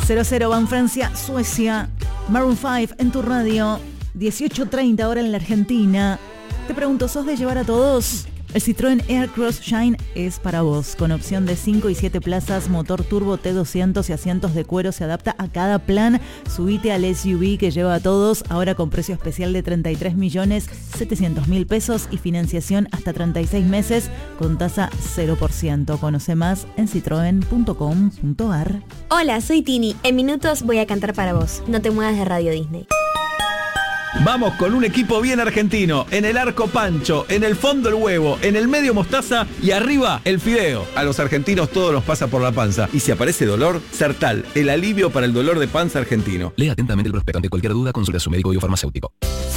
0-0 van Francia, Suecia. Maroon 5 en tu radio. 18:30 hora en la Argentina. Te pregunto, ¿sos de llevar a todos? El Citroën Aircross Shine es para vos, con opción de 5 y 7 plazas, motor turbo T200 y asientos de cuero, se adapta a cada plan. Subite al SUV que lleva a todos, ahora con precio especial de 33.700.000 pesos y financiación hasta 36 meses con tasa 0%. Conoce más en citroen.com.ar. Hola, soy Tini. En minutos voy a cantar para vos. No te muevas de Radio Disney. Vamos con un equipo bien argentino. En el arco Pancho, en el fondo el huevo, en el medio mostaza y arriba el fideo. A los argentinos todo nos pasa por la panza. Y si aparece dolor, Sertal, el alivio para el dolor de panza argentino. Lea atentamente el prospecto. Ante cualquier duda, consulte a su médico biofarmacéutico.